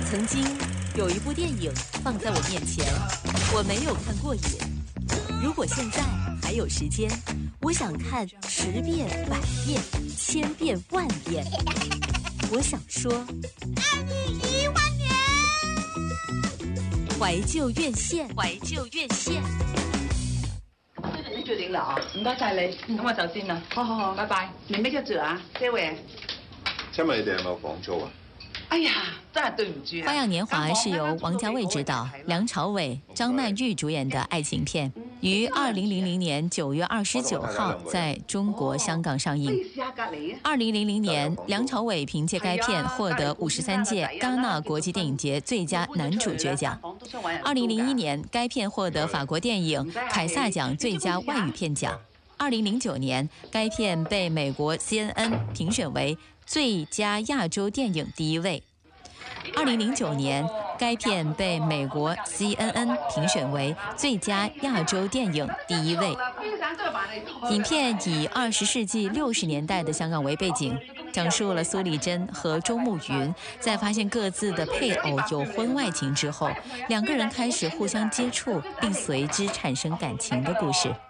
曾经有一部电影放在我面前，我没有看过瘾。如果现在还有时间，我想看10遍、100遍、1000遍、10000遍。我想说， 爱你10000年。 怀旧院線，懷舊院線。 你決定啦啊！唔該晒你，咁我走先啦。好，拜拜。你咩叫做啊？這位？ 請問你哋有冇房租啊？ 哎呀，真係對唔住啊！ 花樣年華是由王家衛執導、梁朝偉、張曼玉主演的愛情片，於2000年9月29號在中國香港上映。2000年，梁朝偉憑借該片獲得53屆戛納國際電影節最佳男主角獎。2001年，該片獲得法國電影凱撒獎最佳外語片獎。2009年，該片被美國 CNN 評選為最佳亞洲電影第1位。2009年，該片被美國 CNN 評選為最佳亞洲電影第1位。影片以20世紀60年代的香港為背景，講述了蘇麗珍和周慕雲在發現各自的配偶有婚外情之後，兩個人開始互相接觸，並隨之產生感情的故事。